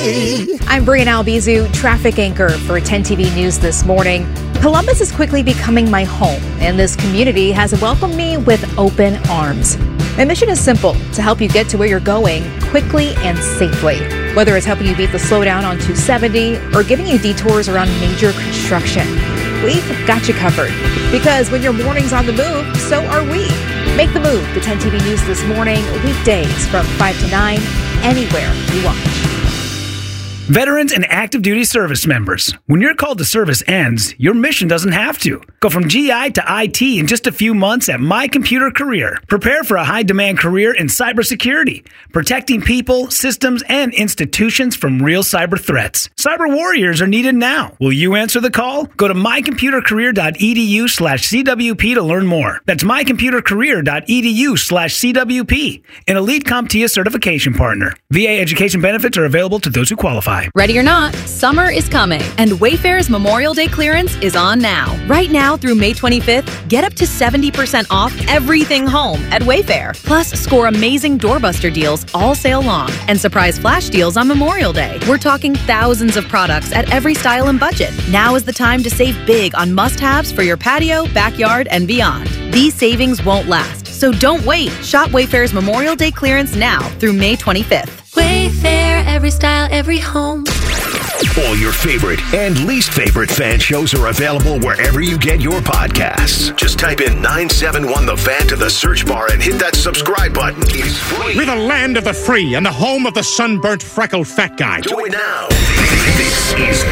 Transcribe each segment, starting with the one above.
me. I'm Brian Albizu, traffic anchor for 10 TV News this morning. Columbus is quickly becoming my home, and this community has welcomed me with open arms. My mission is simple, to help you get to where you're going quickly and safely. Whether it's helping you beat the slowdown on 270 or giving you detours around major construction, we've got you covered. Because when your morning's on the move, so are we. Make the move to 10 TV News this morning, weekdays from 5 to 9, anywhere you watch. Veterans and active duty service members, when your call to service ends, your mission doesn't have to. Go from GI to IT in just a few months at My Computer Career. Prepare for a high-demand career in cybersecurity, protecting people, systems, and institutions from real cyber threats. Cyber warriors are needed now. Will you answer the call? Go to mycomputercareer.edu/CWP to learn more. That's mycomputercareer.edu/CWP, an Elite CompTIA certification partner. VA education benefits are available to those who qualify. Ready or not, summer is coming, and Wayfair's Memorial Day clearance is on now. Right now through May 25th, get up to 70% off everything home at Wayfair. Plus, score amazing doorbuster deals all sale long and surprise flash deals on Memorial Day. We're talking thousands of products at every style and budget. Now is the time to save big on must-haves for your patio, backyard, and beyond. These savings won't last, so don't wait. Shop Wayfair's Memorial Day clearance now through May 25th. Wayfair, every style, every home. All your favorite and least favorite fan shows are available wherever you get your podcasts. Just type in 971 The Fan to the search bar and hit that subscribe button. It's free. We're the land of the free and the home of the sunburnt, freckled fat guy. Do it now. This is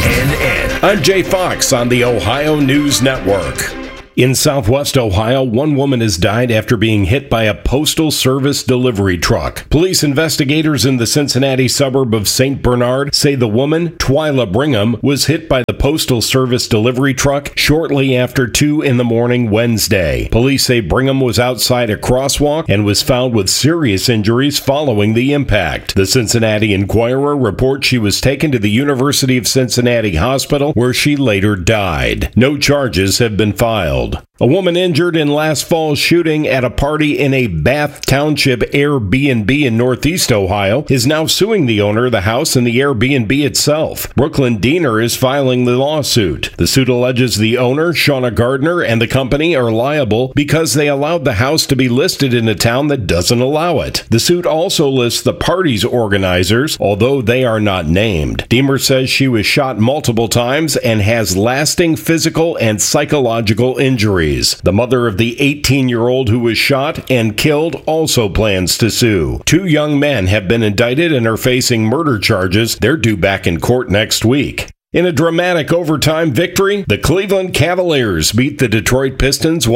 ONN. I'm Jay Fox on the Ohio News Network. In Southwest Ohio, one woman has died after being hit by a Postal Service delivery truck. Police investigators in the Cincinnati suburb of St. Bernard say the woman, Twyla Brigham, was hit by the Postal Service delivery truck shortly after 2 in the morning Wednesday. Police say Brigham was outside a crosswalk and was found with serious injuries following the impact. The Cincinnati Enquirer reports she was taken to the University of Cincinnati Hospital, where she later died. No charges have been filed. A woman injured in last fall's shooting at a party in a Bath Township Airbnb in Northeast Ohio is now suing the owner of the house and the Airbnb itself. Brooklyn Diener is filing the lawsuit. The suit alleges the owner, Shauna Gardner, and the company are liable because they allowed the house to be listed in a town that doesn't allow it. The suit also lists the party's organizers, although they are not named. Diener says she was shot multiple times and has lasting physical and psychological injuries. The mother of the 18-year-old who was shot and killed also plans to sue. 2 young men have been indicted and are facing murder charges. They're due back in court next week. In a dramatic overtime victory, the Cleveland Cavaliers beat the Detroit Pistons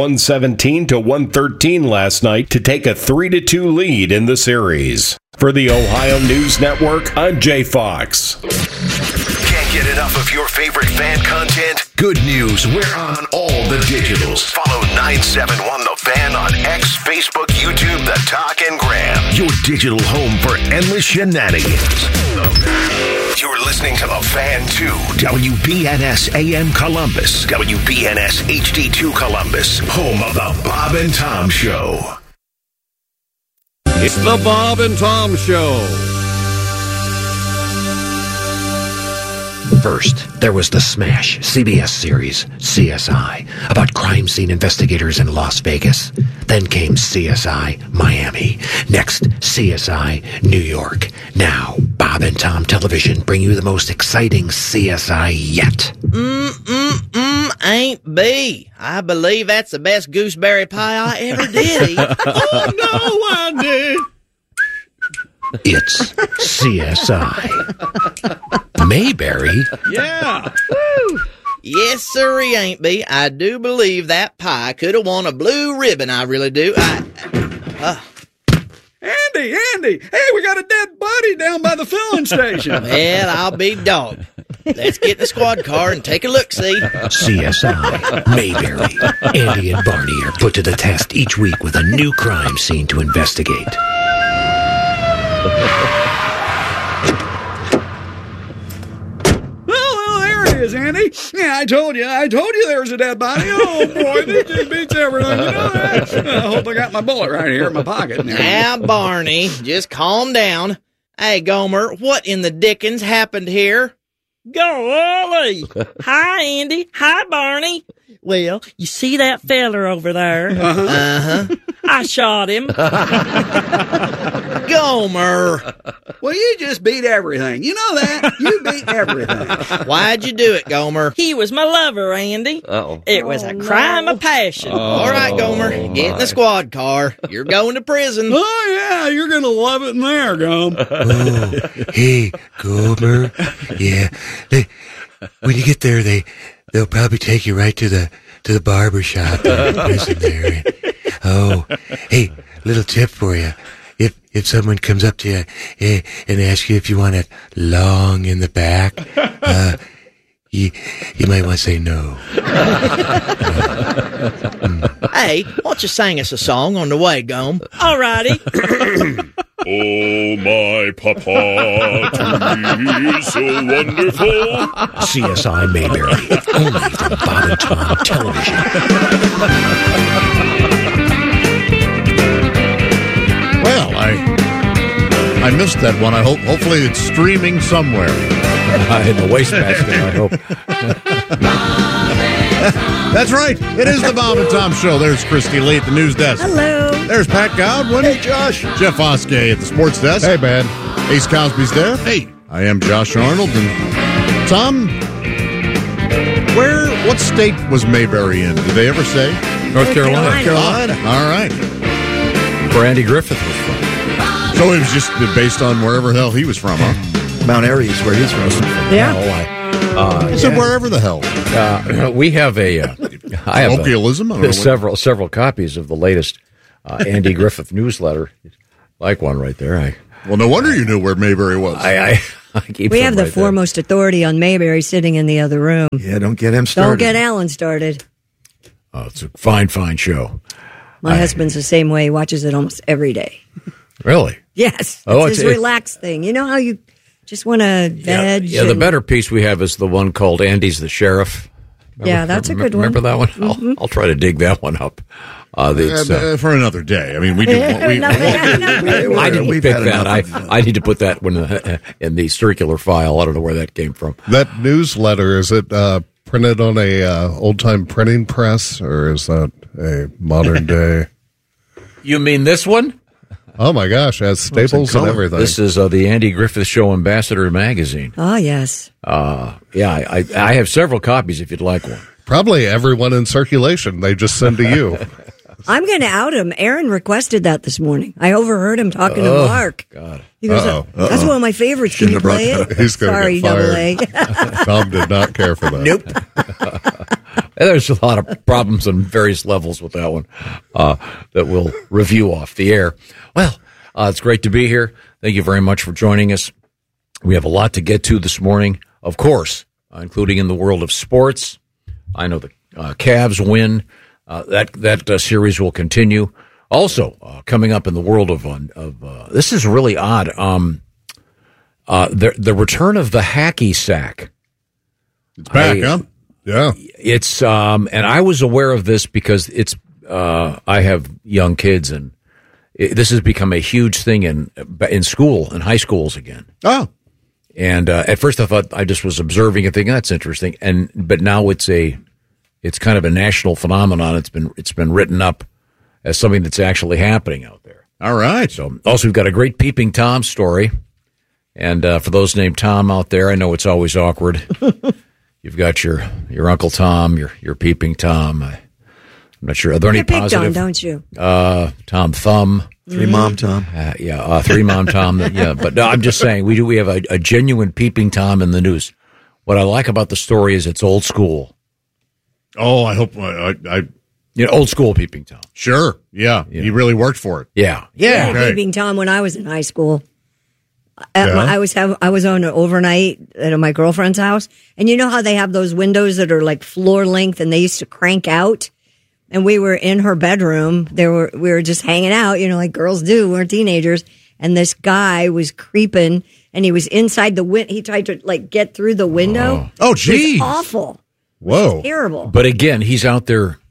117-113 last night to take a 3-2 lead in the series. For the Ohio News Network, I'm Jay Fox. Can't get enough of your favorite fan content? Good news, we're on all the digitals. Follow 971 The Fan on X, Facebook, YouTube, The Talk, and Gram. Your digital home for endless shenanigans. You're listening to The Fan 2, WBNS AM Columbus, WBNS HD2 Columbus, home of The Bob and Tom Show. It's The Bob and Tom Show. First, there was the smash CBS series CSI about crime scene investigators in Las Vegas. Then came CSI Miami. Next, CSI New York. Now, Bob and Tom Television bring you the most exciting CSI yet. Ain't B. I believe that's the best gooseberry pie I ever did eat. Oh, no, Andy. It's CSI Mayberry. Yeah. Woo. Yes, sir, he ain't B. I do believe that pie could have won a blue ribbon. I really do. Andy, hey, we got a dead body down by the filling station. Well, I'll be dogged. Let's get in the squad car and take a look-see. CSI Mayberry. Andy and Barney are put to the test each week with a new crime scene to investigate. Well, there it is, Andy. Yeah, I told you there was a dead body. Oh, boy, this just beats everything. You know that? I hope I got my bullet right here in my pocket. Now, Barney, just calm down. Hey, Gomer, what in the dickens happened here? Golly! Hi, Andy. Hi, Barney. Well, you see that feller over there? Uh-huh. I shot him. Gomer! Well, you just beat everything. You know that. You beat everything. Why'd you do it, Gomer? He was my lover, Andy. Uh-oh. It was a crime of passion. All right, Gomer, get in the squad car. You're going to prison. Oh, yeah, you're going to love it in there, Gum. Oh, hey, Gomer. Yeah. When you get there, they'll probably take you right to the barber shop in the prison there. Oh, hey, little tip for you. If someone comes up to you and asks you if you want it long in the back, you might want to say no. Hey, why don't you sing us a song on the way, Gum? All righty. Oh, my papa, to me so wonderful. CSI Mayberry, only from Bob and Tom Television. Well, I missed that one. Hopefully it's streaming somewhere. In the wastebasket, I hope. That's right. It is the Bob and Tom Show. There's Christy Lee at the news desk. Hello. There's Pat Godwin. Hey, Josh. Jeff Oskey at the sports desk. Hey, man. Ace Cosby's there. Hey. I am Josh Arnold. And Tom, what state was Mayberry in? Did they ever say? North Carolina. Carolina. All right. Where Andy Griffith was from. So it was just based on wherever the hell he was from, huh? Mount Airy is where he's from. Yeah. So wherever the hell. We have I have colloquialism. I don't know several copies of the latest Andy Griffith newsletter. Like one right there. Well, no wonder you knew where Mayberry was. I keep we have the right foremost authority on Mayberry sitting in the other room. Yeah, don't get him started. Don't get Alan started. Oh, it's a fine show. My husband's the same way. He watches it almost every day. Really? Yes. It's his relaxed thing. You know how you just want to veg? Yeah, the better piece we have is the one called Andy's the Sheriff. Yeah, that's a good one. Remember that one? Mm-hmm. I'll try to dig that one up. For another day. I mean, we do. I didn't pick that. I need to put that one in the circular file. I don't know where that came from. That newsletter, is it printed on a old-time printing press, or is that a modern day? You mean this one? Oh, my gosh, it has staples and everything. This is the Andy Griffith Show Ambassador magazine. Oh, yes. I have several copies if you'd like one. Probably everyone in circulation. They just send to you. I'm going to out him. Aaron requested that this morning. I overheard him talking to Mark. God. He goes, that's one of my favorites. Can you play it? He's going to get fired. AA. Tom did not care for that. Nope. There's a lot of problems on various levels with that one that we'll review off the air. Well, it's great to be here. Thank you very much for joining us. We have a lot to get to this morning, of course, including in the world of sports. I know the Cavs win. That series will continue. Also, coming up in the world of this is really odd. The return of the hacky sack. It's back, huh? Yeah. It's and I was aware of this because it's I have young kids and this has become a huge thing in school, in high schools again. Oh. And at first I thought I just was observing and thinking that's interesting, but now it's kind of a national phenomenon. It's been written up as something that's actually happening out there. All right. So also we've got a great Peeping Tom story, and for those named Tom out there, I know it's always awkward. You've got your Uncle Tom, your Peeping Tom. I'm not sure. Are there any positive? On, don't you? Tom Thumb. Three Mom Tom. Three Mom Tom. Yeah, but no, I'm just saying we have a genuine Peeping Tom in the news. What I like about the story is it's old school. Oh, I hope old school Peeping Tom. Sure. Yeah. He really worked for it. Yeah. Yeah. Okay. Peeping Tom when I was in high school. I was on an overnight at my girlfriend's house, and you know how they have those windows that are like floor length, and they used to crank out. And we were in her bedroom. We were just hanging out, like girls do. We're teenagers, and this guy was creeping, and he was inside the window. He tried to get through the window. Oh, geez, it was awful. Whoa, terrible. But again, he's out there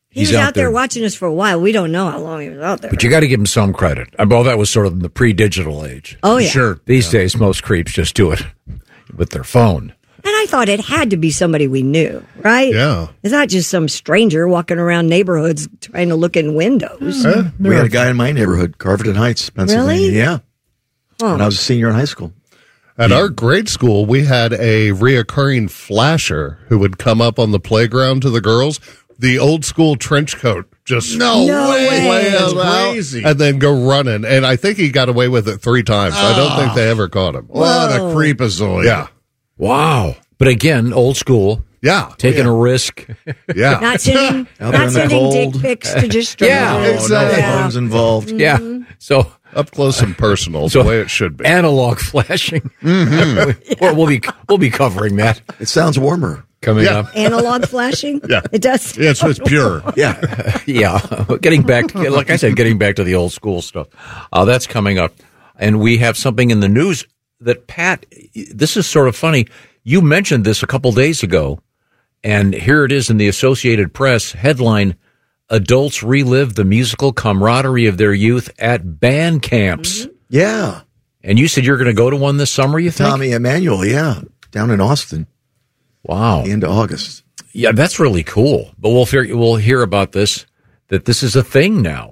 He was out there watching us for a while. We don't know how long he was out there. But you got to give him some credit. Well, that was sort of in the pre-digital age. Oh, yeah. Sure. These days, most creeps just do it with their phone. And I thought it had to be somebody we knew, right? Yeah. It's not just some stranger walking around neighborhoods trying to look in windows. We had a guy in my neighborhood, Carverton Heights, Pennsylvania. Really? Yeah. Oh. When I was a senior in high school. At our grade school, we had a reoccurring flasher who would come up on the playground to the girls. The old school trench coat, just No way. That's crazy. and then go running. And I think he got away with it 3 times. I don't think they ever caught him. What a creepazoid. Yeah. Wow. But again, old school. Yeah. Taking a risk. Yeah. Not sending, Out there in the dick cold. pics to just Yeah. No phones involved. Yeah. So up close and personal is the way it should be. Analog flashing. We'll be covering that. It sounds warmer. Coming up. Analog flashing? Yeah. It does. Yeah, it's pure. Yeah. Yeah. Getting back to the old school stuff. That's coming up. And we have something in the news that, Pat, this is sort of funny. You mentioned this a couple days ago, and here it is in the Associated Press headline: Adults relive the musical camaraderie of their youth at band camps. Mm-hmm. Yeah. And you said you're going to go to one this summer, you think? Tommy Emmanuel, yeah. Down in Austin. Wow. The end of August. Yeah, that's really cool. But we'll hear about this, that this is a thing now.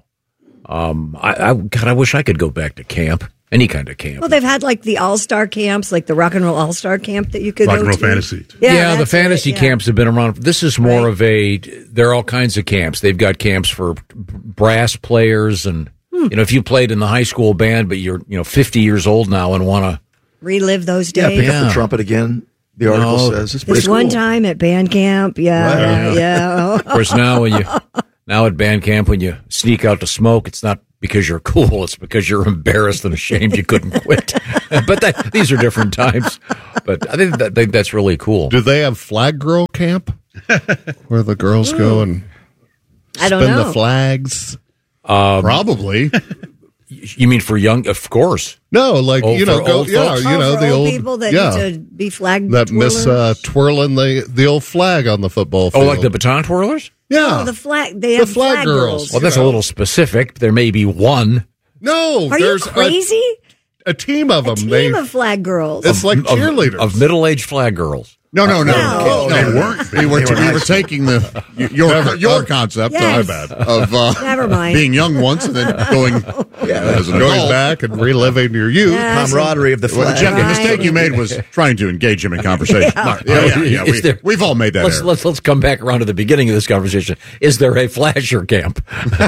I wish I could go back to camp. Any kind of camp. Well, they've had like the all-star camps, like the Rock and Roll All-Star Camp that you could Rock go and Roll to. Fantasy. Yeah, the fantasy camps have been around. This is more of there are all kinds of camps. They've got camps for brass players and, if you played in the high school band, but you're, 50 years old now and want to relive those Yeah, days. pick up the trumpet again. The article says it's pretty This one cool. time at band camp, yeah. Of course, now at band camp, when you sneak out to smoke, it's not because you're cool. It's because you're embarrassed and ashamed you couldn't quit. But these are different times. But I think that's really cool. Do they have flag girl camp where the girls go and I don't spin know. the flags? Probably. You mean for young? Of course. No, like for old folks? for the old people that yeah, need to be flag that miss twirlers? twirling the old flag on the football field. Oh, like the baton twirlers? Yeah, Oh, the flag. They have flag girls. Well, that's a little specific. There may be one. No, Are you there's crazy? a team of them. Team of flag girls. It's like cheerleaders of middle-aged flag girls. No. No. They weren't. We were taking your concept Yes. of Never mind. being young once and then going as an going adult. back and reliving your youth. Yes. Camaraderie of the Well, flag. Jeff, the Right. mistake you made was trying to engage him in conversation. Is there- We've all made that error. Let's come back around to the beginning of this conversation. Is there a flasher camp?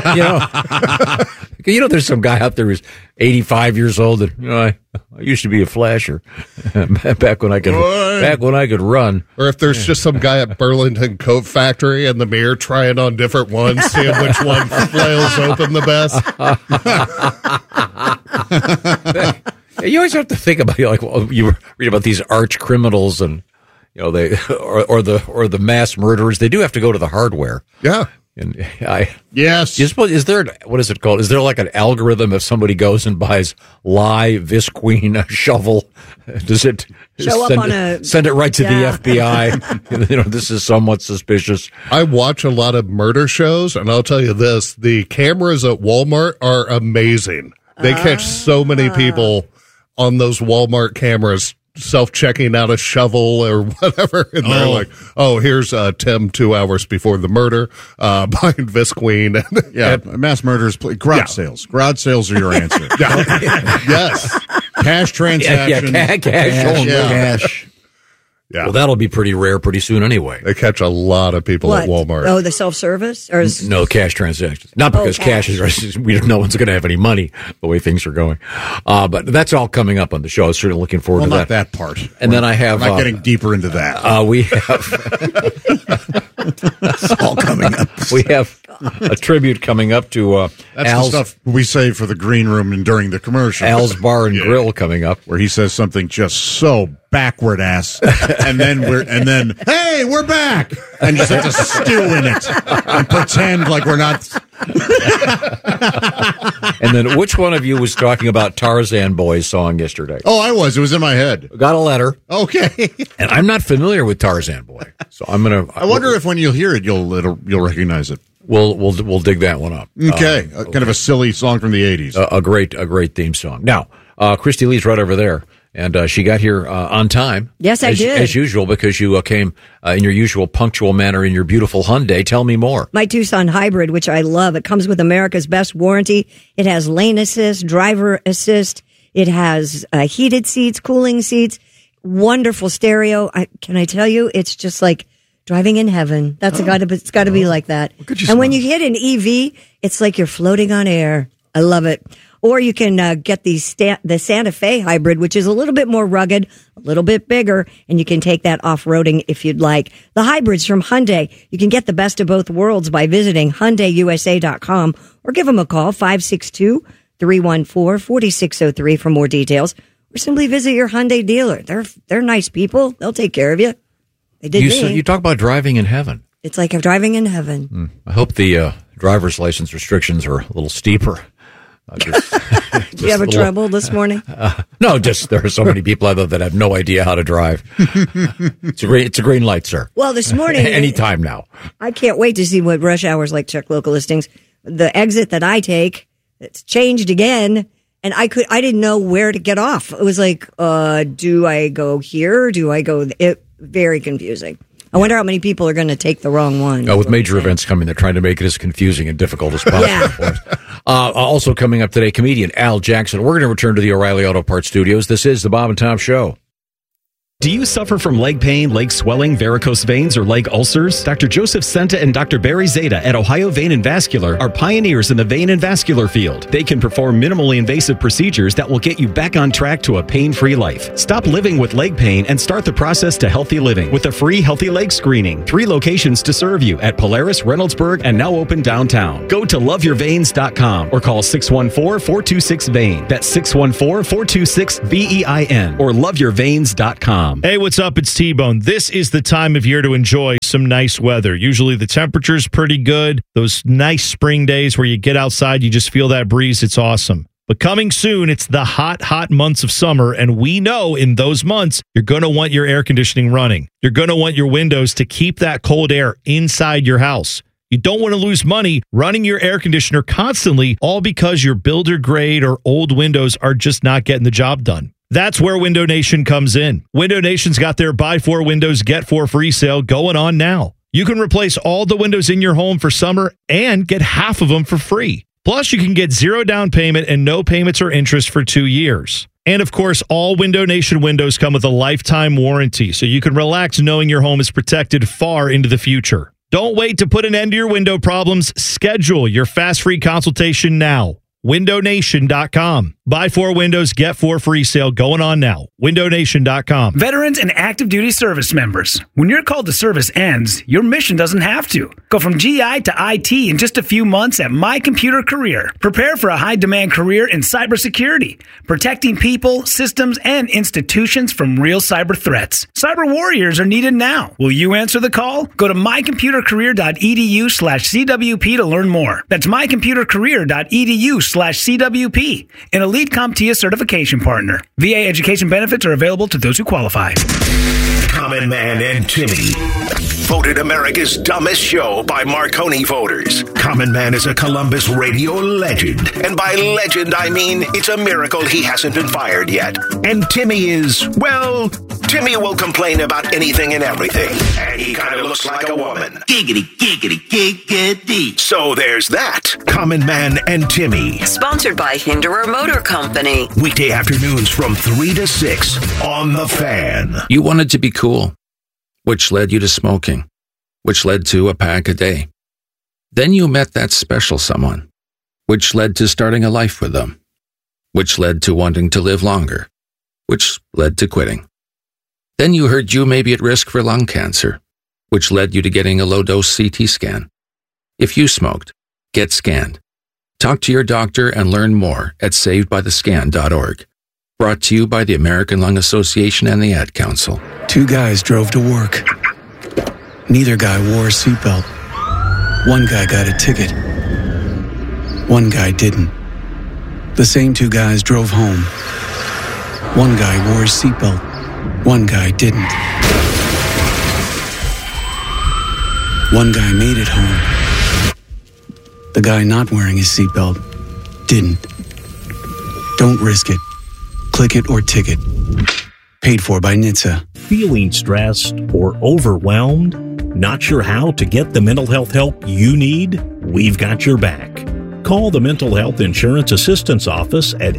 There's some guy out there who's 85 years old and I used to be a flasher back when I could run. Or if there's just some guy at Burlington Coat Factory in the mirror trying on different ones, seeing which one flails open the best. You always have to think about you read about these arch criminals and they or the mass murderers. They do have to go to the hardware. Yeah. And Yes. is there what is it called? Is there like an algorithm if somebody goes and buys lye, Visqueen, a shovel? Does it Show up on send it right to yeah. the FBI? This is somewhat suspicious. I watch a lot of murder shows, and I'll tell you this, the cameras at Walmart are amazing. They catch so many people on those Walmart cameras self-checking out a shovel or whatever, and they're like, oh, here's Tim 2 hours before the murder, buying Visqueen. Yeah, mass murders, garage sales. Garage sales are your answer. Yes. Cash transaction. Cash. Yeah. Well, that'll be pretty rare pretty soon anyway. They catch a lot of people What? at Walmart. Oh, the self-service? Or is, No cash transactions. Not because cash is, no one's going to have any money the way things are going. But that's all coming up on the show. I was certainly looking forward to Not that. that part. And then I have. We're not getting deeper into that. We have. It's all coming up. We have a tribute coming up to That's Al's, the stuff we save for the green room and during the commercial. Al's Bar and Grill coming up. Where he says something just so backward ass, and then hey, we're back, and just have to stew in it and pretend like we're not. And then which one of you was talking about Tarzan Boy's song yesterday? Oh, I was. It was in my head. Got a letter. Okay. And I'm not familiar with Tarzan Boy, so I'm gonna. I wonder if when you hear it, you'll recognize it. we'll dig that one up. Okay, kind of a silly song from the 80s. A great theme song. Now, Christy Lee's right over there, and she got here on time. Yes, I did. As usual, because you came in your usual punctual manner in your beautiful Hyundai. Tell me more. My Tucson Hybrid, which I love. It comes with America's best warranty. It has lane assist, driver assist. It has heated seats, cooling seats, wonderful stereo. Can I tell you, it's just like driving in heaven. It's got to be like that. And when you hit an EV, it's like you're floating on air. I love it. Or you can get the Santa Fe Hybrid, which is a little bit more rugged, a little bit bigger, and you can take that off-roading if you'd like. The hybrids from Hyundai. You can get the best of both worlds by visiting HyundaiUSA.com or give them a call, 562-314-4603 for more details. Or simply visit your Hyundai dealer. They're nice people. They'll take care of you. They did me. You talk about driving in heaven. It's like I'm driving in heaven. I hope the driver's license restrictions are a little steeper. Do you have trouble this morning? No, just there are so many people out there that have no idea how to drive. It's a green light, sir. Well, this morning, anytime now. I can't wait to see what rush hours like. Check local listings. The exit that I take, it's changed again, and I didn't know where to get off. It was like, do I go here? Do I go? Very confusing. I wonder how many people are going to take the wrong one. With major events coming, they're trying to make it as confusing and difficult as possible for us. Also coming up today, comedian Al Jackson. We're going to return to the O'Reilly Auto Parts Studios. This is the Bob and Tom Show. Do you suffer from leg pain, leg swelling, varicose veins, or leg ulcers? Dr. Joseph Senta and Dr. Barry Zeta at Ohio Vein and Vascular are pioneers in the vein and vascular field. They can perform minimally invasive procedures that will get you back on track to a pain-free life. Stop living with leg pain and start the process to healthy living with a free healthy leg screening. 3 locations to serve you at Polaris, Reynoldsburg, and now open downtown. Go to loveyourveins.com or call 614-426-VEIN. That's 614-426-VEIN or loveyourveins.com. Hey, what's up? It's T-Bone. This is the time of year to enjoy some nice weather. Usually the temperature's pretty good. Those nice spring days where you get outside, you just feel that breeze. It's awesome. But coming soon, it's the hot months of summer, and we know in those months, you're going to want your air conditioning running. You're going to want your windows to keep that cold air inside your house. You don't want to lose money running your air conditioner constantly, all because your builder grade or old windows are just not getting the job done. That's where Window Nation comes in. Window Nation's got their buy 4 windows, get 4 free sale going on now. You can replace all the windows in your home for summer and get half of them for free. Plus, you can get 0 down payment and no payments or interest for 2 years. And of course, all Window Nation windows come with a lifetime warranty, so you can relax knowing your home is protected far into the future. Don't wait to put an end to your window problems. Schedule your fast free consultation now. WindowNation.com. Buy 4 windows, get 4 free sale going on now. WindowNation.com. Veterans and active duty service members. When your call to service ends, your mission doesn't have to. Go from GI to IT in just a few months at My Computer Career. Prepare for a high-demand career in cybersecurity, protecting people, systems, and institutions from real cyber threats. Cyber warriors are needed now. Will you answer the call? Go to mycomputercareer.edu/CWP to learn more. That's mycomputercareer.edu/CWP. An Elite CompTIA certification partner. VA education benefits are available to those who qualify. Common Man and Timmy. Voted America's dumbest show by Marconi voters. Common Man is a Columbus radio legend. And by legend, I mean it's a miracle he hasn't been fired yet. And Timmy is, well, Timmy will complain about anything and everything. And he kind of looks like a woman. Giggity, giggity, giggity. So there's that. Common Man and Timmy. Sponsored by Hinderer Motor Company. Weekday afternoons from 3 to 6 on The Fan. You wanted to be cool, which led you to smoking, which led to a pack a day. Then you met that special someone, which led to starting a life with them, which led to wanting to live longer, which led to quitting. Then you heard you may be at risk for lung cancer, which led you to getting a low-dose CT scan. If you smoked, get scanned. Talk to your doctor and learn more at savedbythescan.org. Brought to you by the American Lung Association and the Ad Council. 2 guys drove to work. Neither guy wore a seatbelt. One guy got a ticket. One guy didn't. The same 2 guys drove home. One guy wore his seatbelt. One guy didn't. One guy made it home. The guy not wearing his seatbelt didn't. Don't risk it. Click it or ticket. Paid for by NHTSA. Feeling stressed or overwhelmed? Not sure how to get the mental health help you need? We've got your back. Call the Mental Health Insurance Assistance Office at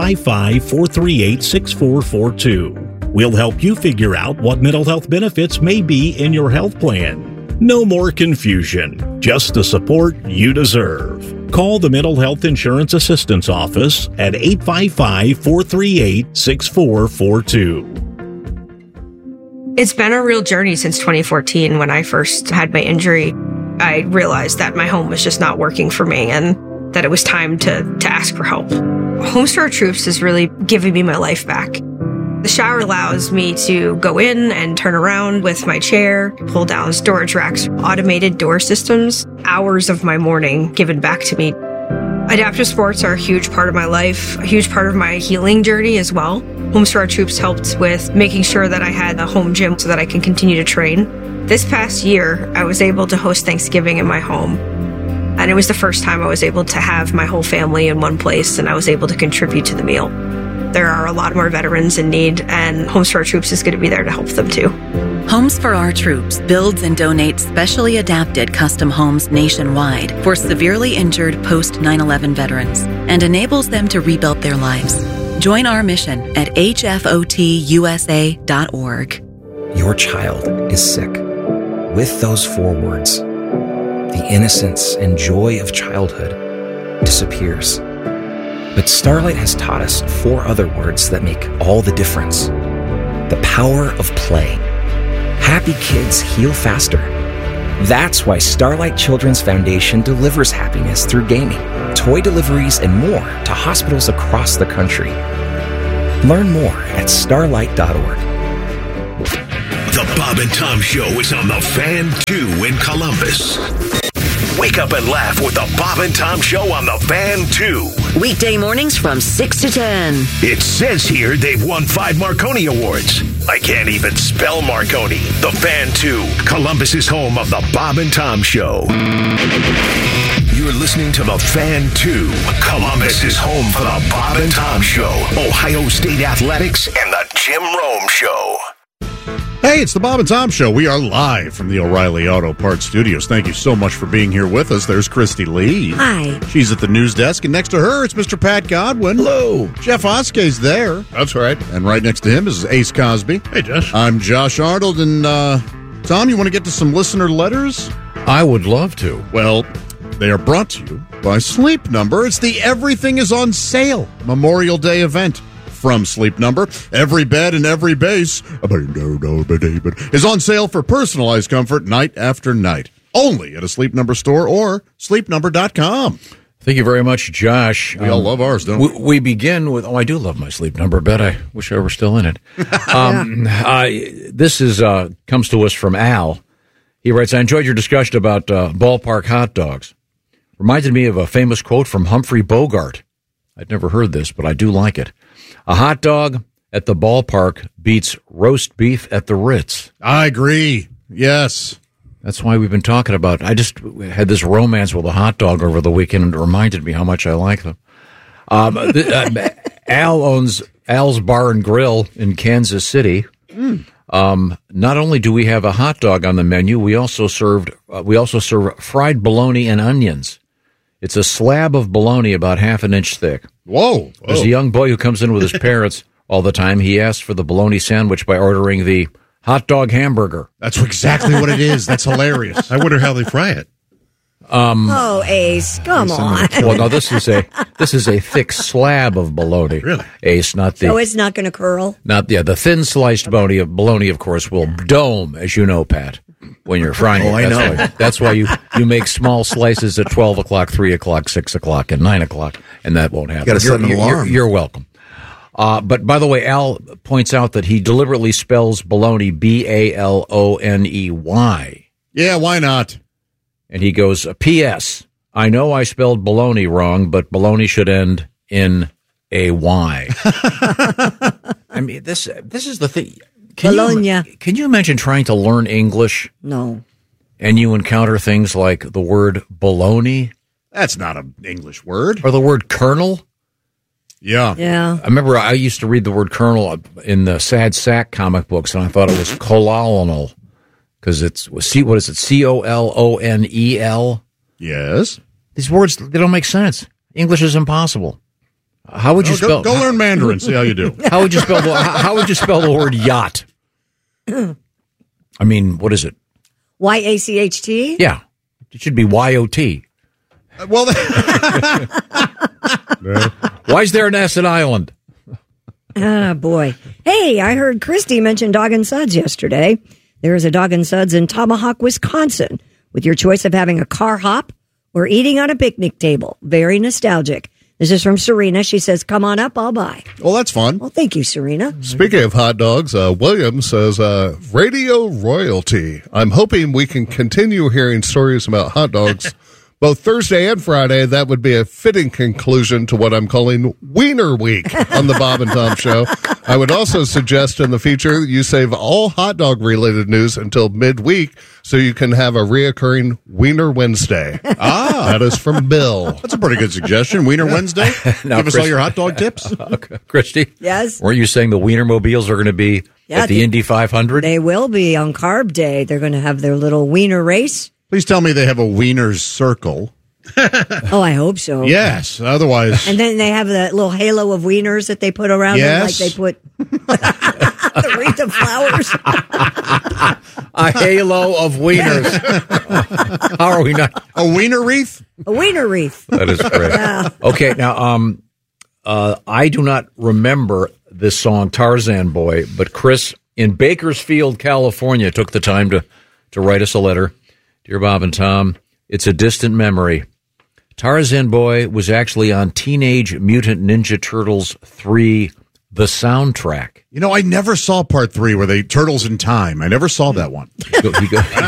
855-438-6442. We'll help you figure out what mental health benefits may be in your health plan. No more confusion, just the support you deserve. Call the Mental Health Insurance Assistance Office at 855-438-6442. It's been a real journey since 2014 when I first had my injury. I realized that my home was just not working for me and that it was time to ask for help. Homes for Our Troops is really giving me my life back. The shower allows me to go in and turn around with my chair, pull down storage racks, automated door systems, hours of my morning given back to me. Adaptive sports are a huge part of my life, a huge part of my healing journey as well. Homes for Our Troops helped with making sure that I had a home gym so that I can continue to train. This past year, I was able to host Thanksgiving in my home. And it was the first time I was able to have my whole family in one place and I was able to contribute to the meal. There are a lot more veterans in need, and Homes for Our Troops is going to be there to help them too. Homes for Our Troops builds and donates specially adapted custom homes nationwide for severely injured post 9/11 veterans and enables them to rebuild their lives. Join our mission at hfotusa.org. Your child is sick. With those 4 words, the innocence and joy of childhood disappears. But Starlight has taught us 4 other words that make all the difference. The power of play. Happy kids heal faster. That's why Starlight Children's Foundation delivers happiness through gaming, toy deliveries, and more to hospitals across the country. Learn more at starlight.org. The Bob and Tom Show is on the Fan 2 in Columbus. Wake up and laugh with the Bob and Tom Show on the Fan 2. Weekday mornings from 6 to 10. It says here they've won 5 Marconi Awards. I can't even spell Marconi. The Fan 2, Columbus's home of the Bob and Tom Show. You're listening to the Fan 2, Columbus's home for the Bob and Tom Show, Ohio State Athletics, and the Jim Rome Show. Hey, it's the Bob and Tom Show. We are live from the O'Reilly Auto Parts Studios. Thank you so much for being here with us. There's Christy Lee. Hi. She's at the news desk, and next to her, it's Mr. Pat Godwin. Hello. Jeff Oskey's there. That's right. And right next to him is Ace Cosby. Hey, Josh. I'm Josh Arnold, and Tom, you want to get to some listener letters? I would love to. Well, they are brought to you by Sleep Number. It's the Everything is on Sale Memorial Day event. From Sleep Number, every bed and every base is on sale for personalized comfort night after night. Only at a Sleep Number store or sleepnumber.com. Thank you very much, Josh. We all love ours, don't we? We begin with, I do love my Sleep Number bed. I wish I were still in it. This is comes to us from Al. He writes, I enjoyed your discussion about ballpark hot dogs. Reminded me of a famous quote from Humphrey Bogart. I'd never heard this, but I do like it. A hot dog at the ballpark beats roast beef at the Ritz. I agree. Yes. That's why we've been talking about. I just had this romance with a hot dog over the weekend, and it reminded me how much I like them. Al owns Al's Bar and Grill in Kansas City. Not only do we have a hot dog on the menu, we also serve fried bologna and onions. It's a slab of bologna about half an inch thick. Whoa. There's a young boy who comes in with his parents all the time. He asks for the bologna sandwich by ordering the hot dog hamburger. That's exactly what it is. That's hilarious. I wonder how they fry it. Oh, Ace, come on. Well, no, this is a thick slab of bologna. Really? Ace, not the. So it's not going to curl? The thin sliced bologna, of course, will dome, as you know, Pat, when you're frying it. I know. That's why you make small slices at 12 o'clock, 3 o'clock, 6 o'clock, and 9 o'clock, and that won't happen. You got to set an alarm. You're welcome. But by the way, Al points out that he deliberately spells bologna B-A-L-O-N-E-Y. Yeah, why not? And he goes, P.S. I know I spelled bologna wrong, but bologna should end in a Y. I mean, this is the thing. Bologna. Can you imagine trying to learn English? No. And you encounter things like the word baloney? That's not an English word. Or the word colonel. Yeah. Yeah. I remember I used to read the word colonel in the Sad Sack comic books, and I thought it was colonel because it's, what is it, Colonel? Yes. These words, they don't make sense. English is impossible. How would you spell? Go learn Mandarin, see how you do. How would you spell the word yacht? I mean, what is it? YACHT? Yeah. It should be YOT. Well, why is there an S in Island? Ah, boy. Hey, I heard Christy mention Dog and Suds yesterday. There is a Dog and Suds in Tomahawk, Wisconsin, with your choice of having a car hop or eating on a picnic table. Very nostalgic. This is from Serena. She says, come on up, I'll buy. Well, that's fun. Well, thank you, Serena. Speaking of hot dogs, William says, radio royalty. I'm hoping we can continue hearing stories about hot dogs both Thursday and Friday. That would be a fitting conclusion to what I'm calling Wiener Week on the Bob and Tom Show. I would also suggest in the future you save all hot dog related news until midweek so you can have a reoccurring Wiener Wednesday. That is from Bill. That's a pretty good suggestion. Wiener Wednesday. Now, Give us all your hot dog tips. Christy? Yes? Weren't you saying the Wienermobiles are going to be at the Indy 500? They will be on Carb Day. They're going to have their little wiener race. Please tell me they have a Wiener's Circle. Oh, I hope so. Yes, otherwise. And then they have that little halo of wieners that they put around them, like they put the wreath of flowers. A halo of wieners. How are we not? A wiener wreath? A wiener wreath. That is great. Yeah. Okay, now, I do not remember this song, Tarzan Boy, but Chris in Bakersfield, California, took the time to write us a letter. Dear Bob and Tom, it's a distant memory. Tarzan Boy was actually on Teenage Mutant Ninja Turtles 3, the soundtrack. You know, I never saw part 3 where they Turtles in Time. I never saw that one.